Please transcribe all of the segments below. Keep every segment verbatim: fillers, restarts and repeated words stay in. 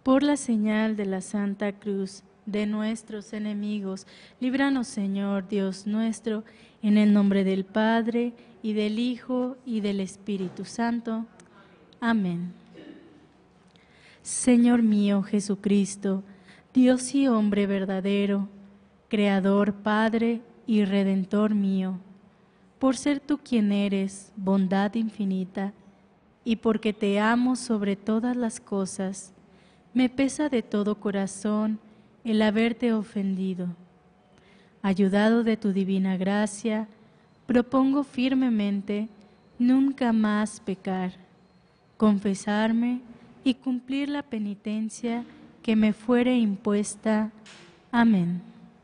Por la señal de la Santa Cruz de nuestros enemigos, líbranos, Señor Dios nuestro, en el nombre del Padre, y del Hijo, y del Espíritu Santo. Amén. Señor mío Jesucristo, Dios y hombre verdadero, Creador, Padre y Redentor mío, por ser tú quien eres, bondad infinita, y porque te amo sobre todas las cosas, me pesa de todo corazón el haberte ofendido. Ayudado de tu divina gracia, propongo firmemente nunca más pecar, confesarme y cumplir la penitencia que me fuere impuesta. Amén.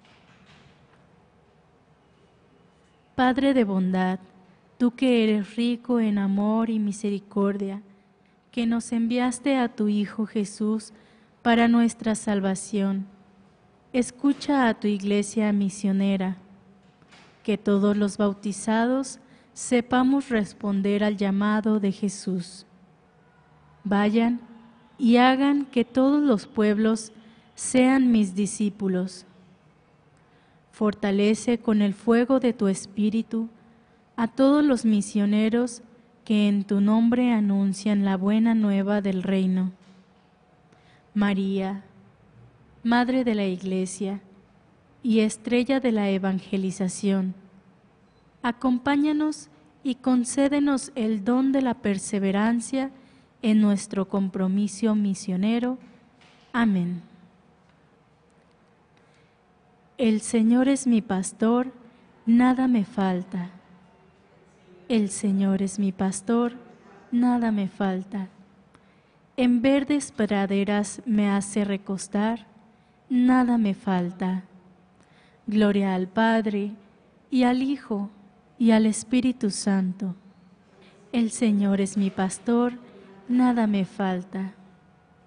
Padre de bondad, tú que eres rico en amor y misericordia, que nos enviaste a tu Hijo Jesús para nuestra salvación, escucha a tu Iglesia misionera, que todos los bautizados sepamos responder al llamado de Jesús. Vayan y hagan que todos los pueblos sean mis discípulos. Fortalece con el fuego de tu Espíritu a todos los misioneros que en tu nombre anuncian la buena nueva del reino. María, Madre de la Iglesia y estrella de la evangelización, acompáñanos y concédenos el don de la perseverancia en nuestro compromiso misionero. Amén. El Señor es mi pastor, nada me falta. El Señor es mi pastor, nada me falta. En verdes praderas me hace recostar, nada me falta. Gloria al Padre, y al Hijo, y al Espíritu Santo. El Señor es mi pastor, nada me falta.